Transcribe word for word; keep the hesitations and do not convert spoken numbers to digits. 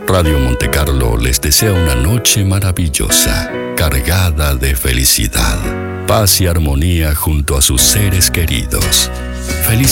Radio Montecarlo les desea una noche maravillosa, cargada de felicidad, paz y armonía junto a sus seres queridos. Feliz